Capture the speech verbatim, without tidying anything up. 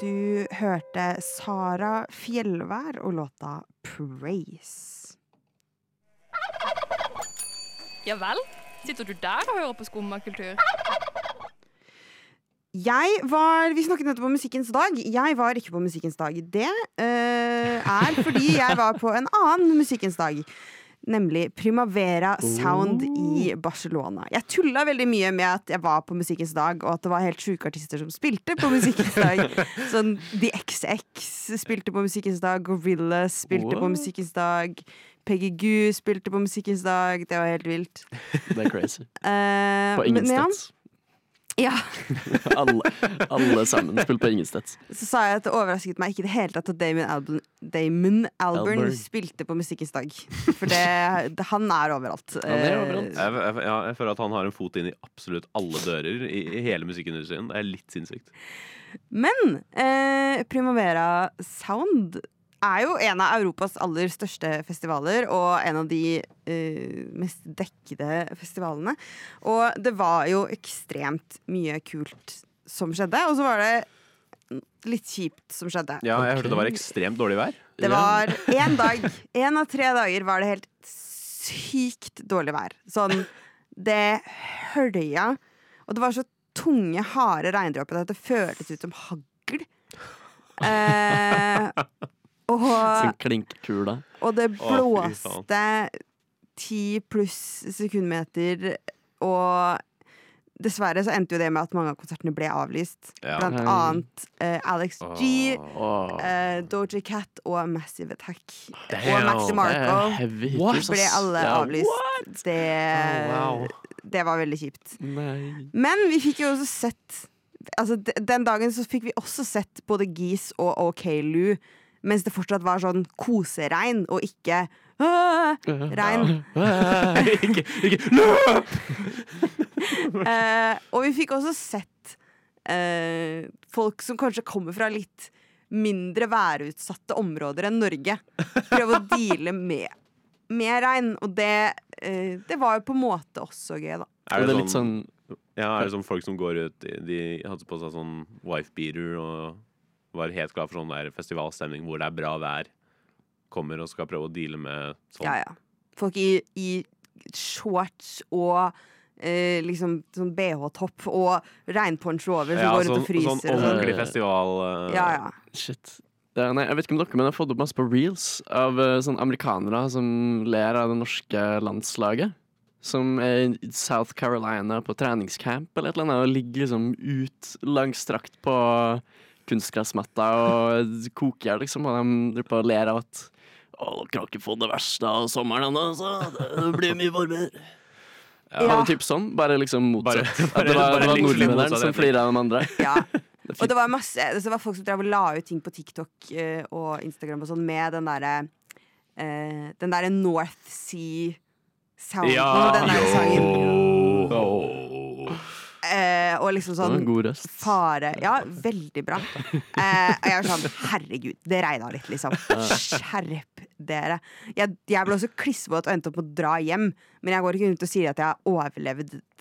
Du hørte Sara Fjellvær og låta Praise. Ja vel? Sitter du der og hører på Skummakultur? Jeg var, vi snakket nettopp om Musikkens dag. Jeg var ikke på Musikkens dag. Det uh, er fordi jeg var på en annen Musikkens dag. Nemlig Primavera Sound oh. i Barcelona. Jeg tullet veldig mye med at jeg var på Musikkens dag, og at det var helt syke artister som spilte på Musikkens dag. Sånn The X X spilte på Musikkens dag, Gorillaz spilte What? på Musikkens dag, Peggy Goo spilte på Musikkens dag. Det var helt vilt. Det er crazy. Uh, på ingen sted. Ja. alle, alle sammen spilte på ingen sted. Så sa jeg at det overrasket meg ikke det hele tatt at Damon Albarn, Damon Albarn, Albarn. spilte på Musikkens dag. For det, det, han er overalt. Han er overalt. Jeg, jeg, ja, jeg føler at han har en fot inn i absolutt alle dører i, i hele musikkindustrien. Det er litt sinnssykt. Men eh, Primavera Sound er jo en av Europas aller største festivaler, og en av de uh, mest dekkede festivalene. Og det var jo ekstremt mye kult som skjedde, og så var det litt kjipt som skjedde. Ja, jeg hørte det var ekstremt dårlig vær. Det var en dag, en av tre dager var det helt sykt dårlig vær. Sånn, det hølja, og det var så tunge, harde regndråper at det føltes ut som hagl. Eh... Og, sånn klinkkula. Og det blåste ti pluss sekundmeter, og dessverre så endte jo det med at mange av konsertene ble avlyst. Ja. Blant Hei. annet uh, Alex G, oh. uh, Doja Cat og Massive Attack. Damn. Og Maxi Marco ble alle yeah, avlyst. What? Det, oh, wow. det var veldig kjipt. Nei. Men vi fikk jo også sett, altså den dagen så fikk vi også sett både Geese og OK Lou, mens det fortsatt var sånn koseregn, og ikke regn. ikke, ikke løp! uh, og vi fikk også sett uh, folk som kanskje kommer fra litt mindre værutsatte områder enn Norge, prøve å deale med, med regn, og det, uh, det var jo på en måte også gøy, da. Er det, det litt sånn, ja, er det sånn folk som går ut, de hadde på seg sånn wife-beater og var helt klar for sånn der festivalstemning hvor det er bra vær, kommer og skal prøve å deale med sånn. Ja, ja. Folk i, i shorts og eh, liksom sånn B H-topp og regnponcho over som ja, går ut og fryser. Sånn ordentlig festival. Uh... Ja, ja. Shit. Det, nei, jeg vet ikke om dere, men jeg har fått opp masse på reels av uh, sånn amerikanere som ler av det norske landslaget. Som er i South Carolina på treningscamp eller et eller annet, og ligger liksom ut langstrakt på kunstgressmatta og koker, liksom, og de på ler av at å, dere har ikke fått det verste av sommeren ennå, så det blir mye varmere. Ja. Det var typ sånn, bare liksom motsatt. Bare, bare, det var, det var nordmennene som flirer av de andre. Ja, og det var masse, det var folk som drev og la ut ting på TikTok uh, og Instagram og sånn med den der, uh, den der North Sea sounden, ja, den der sangen. Oh. Eh, og liksom sånn god røst. Fare. Ja, veldig bra. Eh, og jeg var sånn, herregud, det regnet litt, liksom. Skjerp dere. Jeg, jeg ble også klissvåt og endte opp med å dra hjem, men jeg går ikke rundt og sier at jeg har overlevd